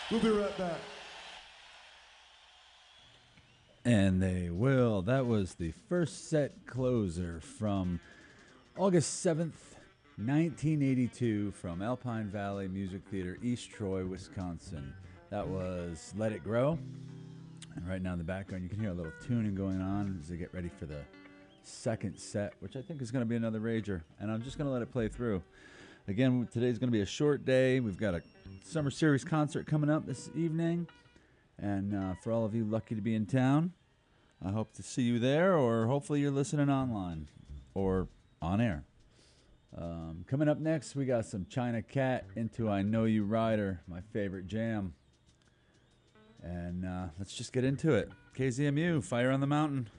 We'll be right back. And they will. That was the first set closer from August 7th, 1982, from Alpine Valley Music Theater, East Troy, Wisconsin. That was Let It Grow. And right now in the background, you can hear a little tuning going on as they get ready for the second set, which I think is going to be another rager. And I'm just going to let it play through. Again, today's going to be a short day. We've got a Summer Series concert coming up this evening. And for all of you lucky to be in town, I hope to see you there, or hopefully you're listening online or on air. Coming up next, we got some China Cat into I Know You Rider, my favorite jam. And let's just get into it. KZMU, Fire on the Mountain.